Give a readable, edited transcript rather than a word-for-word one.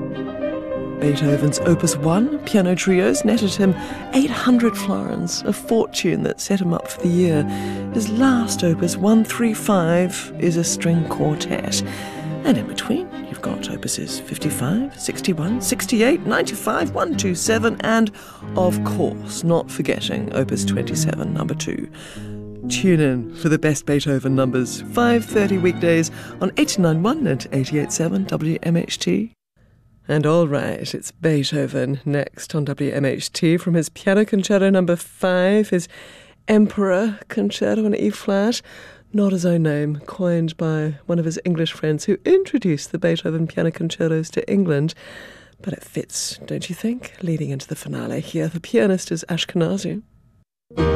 Beethoven's Opus 1 piano trios netted him 800 florins, a fortune that set him up for the year. His last Opus 135 is a string quartet. And in between, you've got Opuses 55, 61, 68, 95, 127, and, of course, not forgetting Opus 27, number 2. Tune in for the best Beethoven numbers, 5:30 weekdays on 89.1 and 88.7 WMHT. And all right, it's Beethoven next on WMHT from his Piano Concerto number 5, his Emperor Concerto in E-flat, not his own name, coined by one of his English friends who introduced the Beethoven piano concertos to England. But it fits, don't you think, leading into the finale here. The pianist is Ashkenazy.